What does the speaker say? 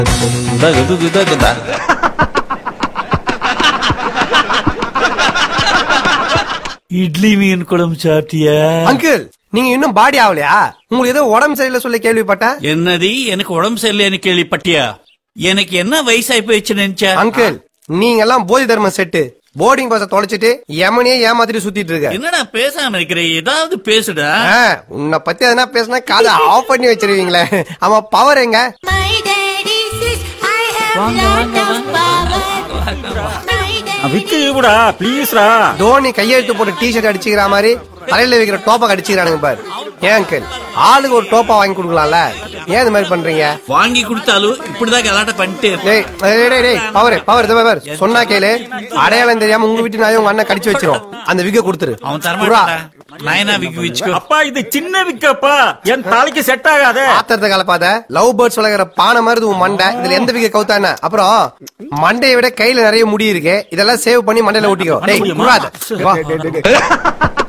இட்லி மீன் குழம்பு சாப்பிட்டியா? அங்கிள், நீங்க இன்னும் பாடி ஆகலையா? உங்களுக்கு ஏதோ உடம்பு சரியில்லை சொல்ல கேள்விப்பட்டேன். என்னடி எனக்கு உடம்பு சரியில்லைன்னு கேள்விப்பட்டியா? எனக்கு என்ன வயசாகி போயிடுச்சு நினைச்சா? அங்கிள், நீங்க எல்லாம் போதி தர்மம் செட்டு. போர்டிங் பாஸ தொலைச்சிட்டு எமனே ஏமாத்திட்டு சுத்திட்டு இருக்க. என்னடா பேசாம இருக்கிற? ஏதாவது பேசுடா. உன்னை பத்தி எதனா பேசினா காதை ஆஃப் பண்ணி வச்சிருவீங்களே. ஆமா, பவர் எங்க? தோனி கையெழுத்து போட்டு டி-ஷர்ட் அடிச்சுக்கிற மாதிரி தலையில வைக்கிற டோப்பா அடிச்சுக்கிறானுங்க பாரு. ஏன் அங்கிள், ஆளுக்கு ஒரு டோப்பா வாங்கி கொடுக்கலாம்ல? ஏன் இந்த மாதிரி பண்றீங்க? வாங்கி கொடுத்தாலும் இப்படிதான் கலாட்ட பண்ணிட்டு. பவர் சொன்னா கேளு. அடையாளம் தெரியாம உங்க வீட்டு நாய் உங்க அண்ணன் கடிச்சு வச்சிரும். அந்த விக்க கொடுத்துரு. அவன் தரமாட்டா. நயனா விக்கு வச்சுக்கோ. அப்பா இது சின்ன விக்கப்பா, என் தலைக்கு செட் ஆகாத. ஆத்திரத்தை கலப்பாத. லவ் பேர்ட்ஸ் வளர்க்குற பானை மாதிரி உன் மண்டை. இதுல எந்த விக்க கவுத்தான? அப்புறம் மண்டையை விட கையில நிறைய முடி இருக்கு. இதெல்லாம் சேவ் பண்ணி மண்டையில ஊட்டிக்கோ.